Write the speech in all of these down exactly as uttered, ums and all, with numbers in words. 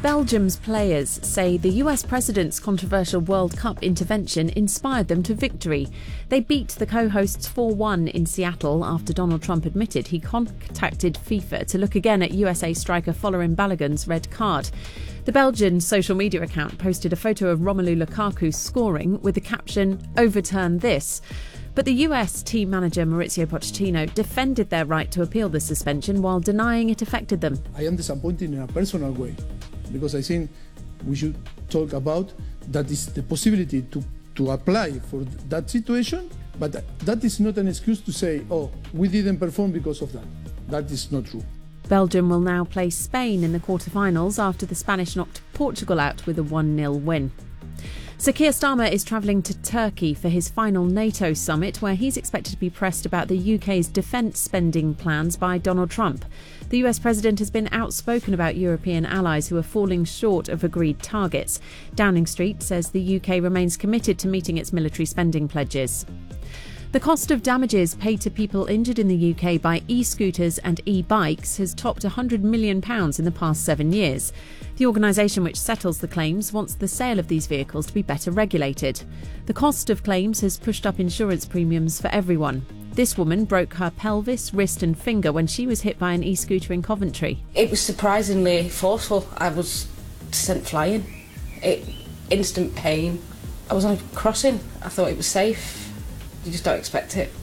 Belgium's players say the U S president's controversial World Cup intervention inspired them to victory. They beat the co-hosts four one in Seattle after Donald Trump admitted he contacted FIFA to look again at U S A striker Folarin Balogun's red card. The Belgian social media account posted a photo of Romelu Lukaku scoring with the caption, "Overturn this." But the U S team manager Mauricio Pochettino defended their right to appeal the suspension while denying it affected them. I am disappointed in a personal way, because I think we should talk about that is the possibility to, to apply for that situation, but that is not an excuse to say, oh, we didn't perform because of that. That is not true. Belgium will now play Spain in the quarter-finals after the Spanish knocked Portugal out with a one nil win. Sir Keir Starmer is travelling to Turkey for his final NATO summit, where he's expected to be pressed about the U K's defence spending plans by Donald Trump. The U S president has been outspoken about European allies who are falling short of agreed targets. Downing Street says the U K remains committed to meeting its military spending pledges. The cost of damages paid to people injured in the U K by e-scooters and e-bikes has topped one hundred million pounds in the past seven years. The organisation which settles the claims wants the sale of these vehicles to be better regulated. The cost of claims has pushed up insurance premiums for everyone. This woman broke her pelvis, wrist and finger when she was hit by an e-scooter in Coventry. It was surprisingly forceful. I was sent flying. It, instant pain. I was on a crossing. I thought it was safe. You just don't expect it.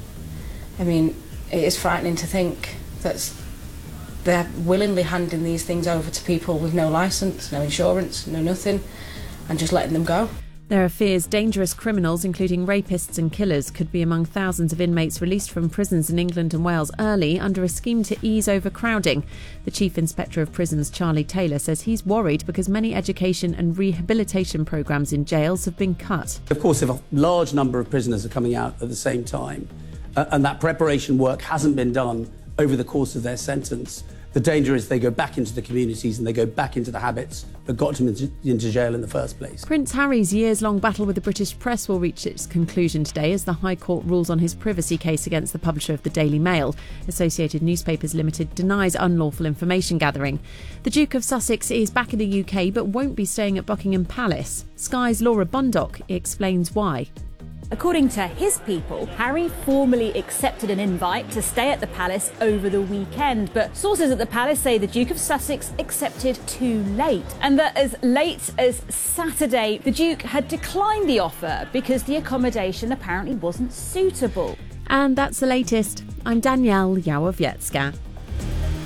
I mean, it is frightening to think that they're willingly handing these things over to people with no licence, no insurance, no nothing, and just letting them go. There are fears dangerous criminals, including rapists and killers, could be among thousands of inmates released from prisons in England and Wales early under a scheme to ease overcrowding. The Chief Inspector of Prisons, Charlie Taylor, says he's worried because many education and rehabilitation programmes in jails have been cut. Of course, if a large number of prisoners are coming out at the same time, uh, and that preparation work hasn't been done over the course of their sentence, the danger is they go back into the communities and they go back into the habits that got them into, into jail in the first place. Prince Harry's years-long battle with the British press will reach its conclusion today as the High Court rules on his privacy case against the publisher of the Daily Mail. Associated Newspapers Limited denies unlawful information gathering. The Duke of Sussex is back in the U K but won't be staying at Buckingham Palace. Sky's Laura Bundock explains why. According to his people, Harry formally accepted an invite to stay at the palace over the weekend, but sources at the palace say the Duke of Sussex accepted too late, and that as late as Saturday, the Duke had declined the offer because the accommodation apparently wasn't suitable. And that's the latest. I'm Danielle Yawowiecka.